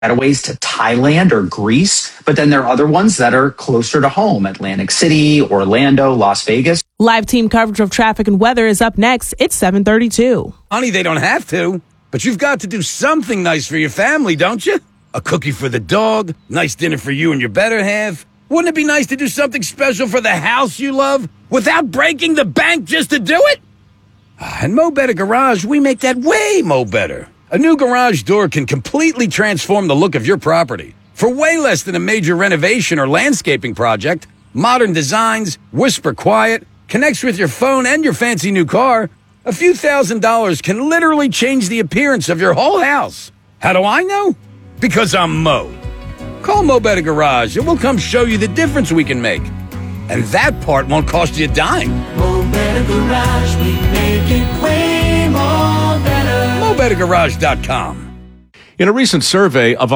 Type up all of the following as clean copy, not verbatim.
getaways to Thailand or Greece, but then there are other ones that are closer to home, Atlantic City, Orlando, Las Vegas. Live team coverage of traffic and weather is up next. It's 7:32. Honey, they don't have to, but you've got to do something nice for your family, don't you? A cookie for the dog, nice dinner for you and your better half. Wouldn't it be nice to do something special for the house you love without breaking the bank just to do it? And Mo Better Garage, we make that way mo better. A new garage door can completely transform the look of your property. For way less than a major renovation or landscaping project, modern designs, whisper quiet, connects with your phone and your fancy new car, a few $1,000s can literally change the appearance of your whole house. How do I know? Because I'm Mo. Call Mo Better Garage and we'll come show you the difference we can make. And that part won't cost you a dime. Mo Better Garage, we make it way more better. MoBetterGarage.com. In a recent survey of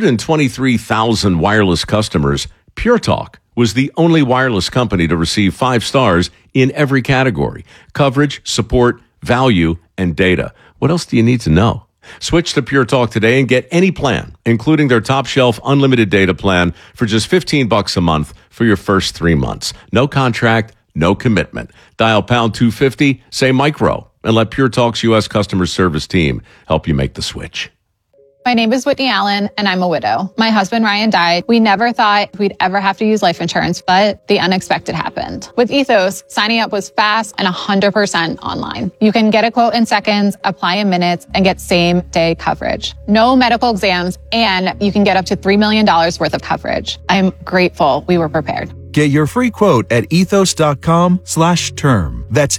123,000 wireless customers, Pure Talk was the only wireless company to receive 5 stars in every category: coverage, support, value, and data. What else do you need to know? Switch to Pure Talk today and get any plan, including their top shelf unlimited data plan for just $15 a month for your first 3 months. No contract, no commitment. Dial pound 250, say micro, and let Pure Talk's U.S. customer service team help you make the switch. My name is Whitney Allen, and I'm a widow. My husband, Ryan, died. We never thought we'd ever have to use life insurance, but the unexpected happened. With Ethos, signing up was fast and 100% online. You can get a quote in seconds, apply in minutes, and get same-day coverage. No medical exams, and you can get up to $3 million worth of coverage. I'm grateful we were prepared. Get your free quote at ethos.com/term. That's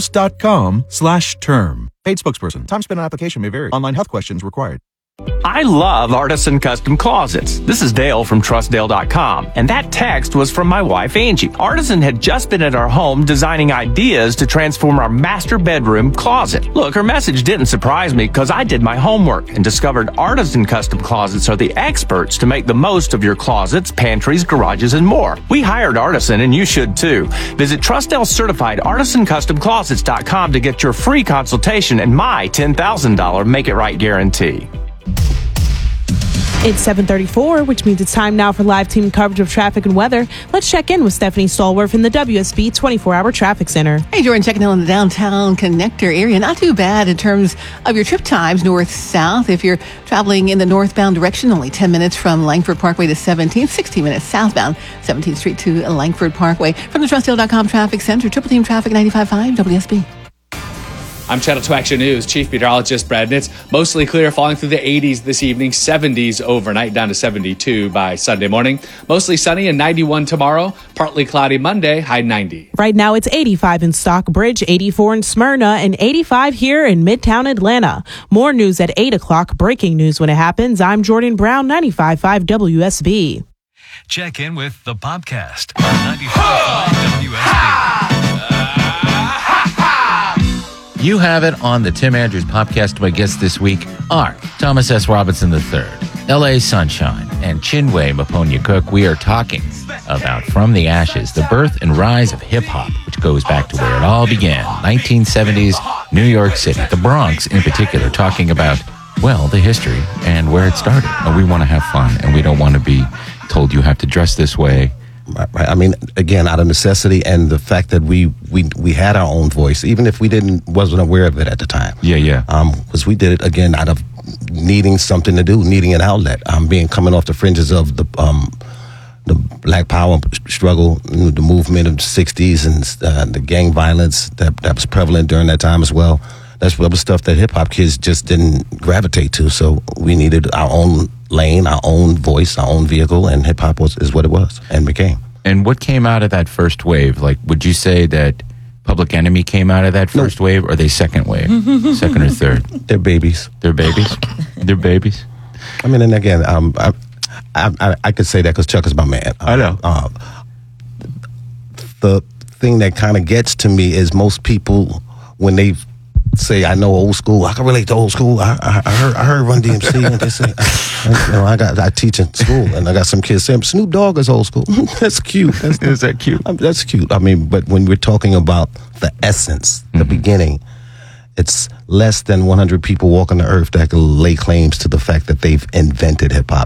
ethos.com/term. Paid spokesperson. Time spent on application may vary. Online health questions required. I love Artisan Custom Closets. This is Dale from TrustDale.com, and that text was from my wife, Angie. Artisan had just been at our home designing ideas to transform our master bedroom closet. Look, her message didn't surprise me because I did my homework and discovered Artisan Custom Closets are the experts to make the most of your closets, pantries, garages, and more. We hired Artisan, and you should too. Visit TrustDale certified ArtisanCustomClosets.com to get your free consultation and my $10,000 Make It Right guarantee. It's 7:34, which means it's time now for live team coverage of traffic and weather. Let's check in with Stephanie Stallworth in the WSB 24-hour traffic center. Hey, Jordan, checking in on the downtown connector area. Not too bad in terms of your trip times north-south. If you're traveling in the northbound direction, only 10 minutes from Langford Parkway to 17th, 16 minutes southbound 17th Street to Langford Parkway. From the TrustDale.com Traffic Center, Triple Team Traffic 95.5 WSB. I'm Channel 2 Action News Chief Meteorologist Brad Nitz. Mostly clear, falling through the 80s this evening, 70s overnight, down to 72 by Sunday morning. Mostly sunny and 91 tomorrow. Partly cloudy Monday, high 90. Right now it's 85 in Stockbridge, 84 in Smyrna, and 85 here in Midtown Atlanta. More news at 8 o'clock. Breaking news when it happens. I'm Jordan Brown, 95.5 WSB. Check in with the podcast on 95.5 WSB. You have it on the Tim Andrews Podcast. My guests this week are Thomas S. Robinson III, L.A. Sunshine, and Chinwe Maponya Cook. We are talking about From the Ashes, the birth and rise of hip-hop, which goes back to where it all began, 1970s New York City, the Bronx in particular, talking about, well, the history and where it started. And we want to have fun, and we don't want to be told you have to dress this way. Right. I mean, again, out of necessity and the fact that we had our own voice, even if we wasn't aware of it at the time. Yeah. Because we did it again out of needing something to do, needing an outlet. Coming off the fringes of the Black Power struggle, the movement of the '60s, and the gang violence that was prevalent during that time as well. That was stuff that hip hop kids just didn't gravitate to. So we needed our own lane, our own voice, our own vehicle, and hip hop is what it was and became. And what came out of that first wave? Like, would you say that Public Enemy came out of that first wave, or are they second wave, second or third? They're babies. They're babies. They're babies. I mean, and again, I could say that because Chuck is my man. I know. The thing that kind of gets to me is most people when they say I know old school, I can relate to old school. I heard Run DMC and they say, I teach in school and I got some kids saying Snoop Dogg is old school. That's cute. Is that cute? That's cute. I mean, but when we're talking about the essence, the beginning, It's less than 100 people walking the earth that can lay claims to the fact that they've invented hip hop.